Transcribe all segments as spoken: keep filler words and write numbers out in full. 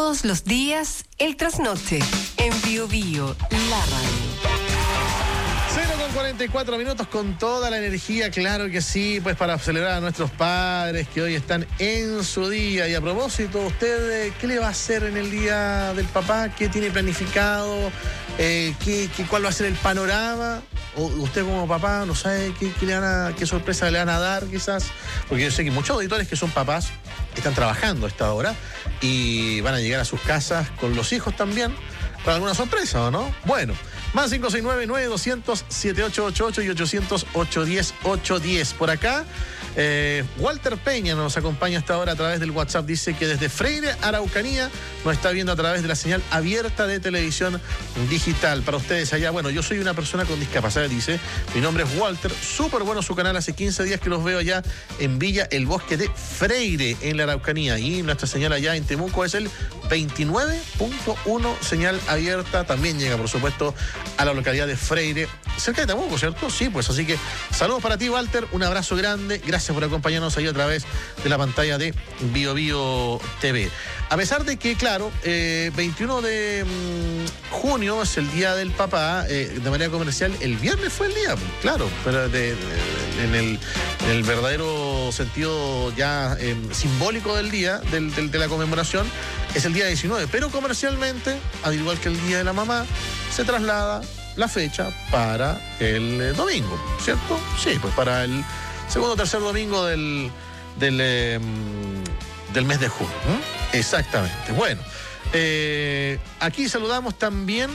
Todos los días, el trasnoche, en Bio Bio, la radio. cero con cuarenta y cuatro minutos con toda la energía, claro que sí, pues para celebrar a nuestros padres que hoy están en su día. Y a propósito, ¿usted qué le va a hacer en el día del papá? ¿Qué tiene planificado? Eh, ¿qué, qué, ¿Cuál va a ser el panorama? ¿O usted como papá no sabe qué, qué, le van a, qué sorpresa le van a dar quizás? Porque yo sé que muchos auditores que son papás están trabajando a esta hora y van a llegar a sus casas con los hijos también para alguna sorpresa, ¿o no? Bueno, más cinco seis nueve, nueve dos cero cero, siete ocho ocho ocho y ochocientos, ochocientos diez, ochocientos diez. Por acá, eh, Walter Peña nos acompaña hasta ahora a través del WhatsApp. Dice que desde Freire, Araucanía, nos está viendo a través de la señal abierta de televisión digital. Para ustedes allá, bueno, yo soy una persona con discapacidad, dice. Mi nombre es Walter. Súper bueno su canal. Hace quince días que los veo allá en Villa El Bosque de Freire, en la Araucanía. Y nuestra señal allá en Temuco es el veintinueve punto uno, señal abierta. También llega, por supuesto, a la localidad de Freire, cerca de Temuco, ¿cierto? Sí, pues así que saludos para ti, Walter. Un abrazo grande. Gracias por acompañarnos ahí a través de la pantalla de Bio Bio T V. A pesar de que, claro, eh, veintiuno de mmm, junio es el Día del Papá, eh, de manera comercial, el viernes fue el día, pues, claro, pero de, de, en, el, en el verdadero sentido ya eh, simbólico del día, del, del, de la conmemoración, es el día diecinueve, pero comercialmente, al igual que el Día de la Mamá, se traslada la fecha para el eh, domingo, ¿cierto? Sí, pues para el segundo o tercer domingo del, del, eh, del mes de junio. ¿eh? Exactamente. Bueno, eh, aquí saludamos también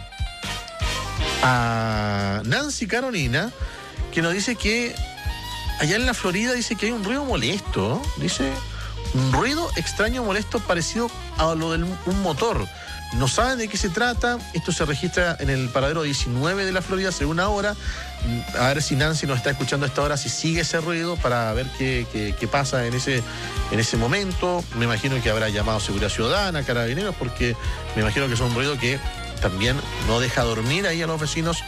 a Nancy Carolina, que nos dice que allá en la Florida dice que hay un ruido molesto, ¿no? Dice un ruido extraño, molesto, parecido a lo de un motor. No saben de qué se trata. Esto se registra en el paradero diecinueve de la Florida, según ahora. A ver si Nancy nos está escuchando a esta hora, si sigue ese ruido, para ver qué, qué, qué pasa en ese, en ese momento. Me imagino que habrá llamado Seguridad Ciudadana, Carabineros, porque me imagino que es un ruido que también no deja dormir ahí a los vecinos